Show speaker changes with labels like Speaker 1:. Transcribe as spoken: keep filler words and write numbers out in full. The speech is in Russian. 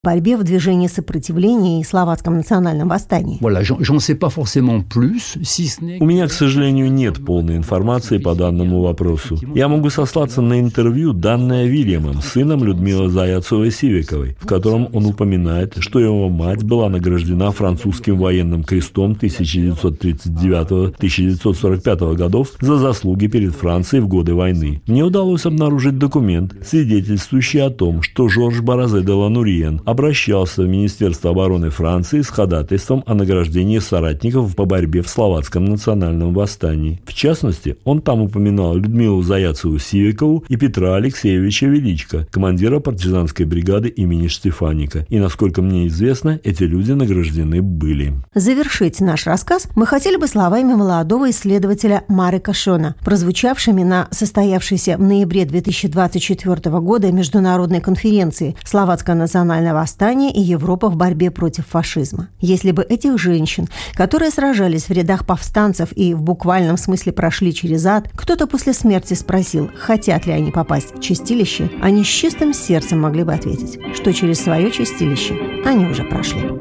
Speaker 1: борьбе в движении сопротивления и словацком национальном восстании.
Speaker 2: У
Speaker 3: меня, к сожалению, нет полной информации по данному вопросу. Я могу сослаться на интервью, данное Вильямом, сыном Людмилы Заяцовой-Сивиковой, в котором он упоминает, что его мать была награждена французским военным крестом тысяча девятьсот тридцать девятого — тысяча девятьсот сорок пятого годов за заслуги перед Францией в годы войны. Мне удалось обнаружить документ, свидетельствующий о том, что Жорж Баразе де Лануриен обращался в Министерство обороны Франции с ходатайством о награждении соратников по борьбе в словацком национальном восстании. В частности, он там упоминал Людмилу Заяцову-Сивикову и Петра Алексеевича Величко, командира партизанской бригады имени Штефаника. И, насколько мне известно, эти люди награждены были.
Speaker 1: Завершить наш рассказ мы хотели бы словами молодого исследователя Марека Шона, прозвучавшими на состоявшейся в ноябре две тысячи двадцать четвёртого года международной конференции «Словацкое национальное восстание и Европа в борьбе против фашизма». Если бы этих женщин, которые сражались в рядах повстанцев и в буквальном смысле прошли через ад, кто-то после смерти спросил, хотят ли они попасть в чистилище, они с чистым сердцем могли бы ответить, что через свое чистилище они уже прошли.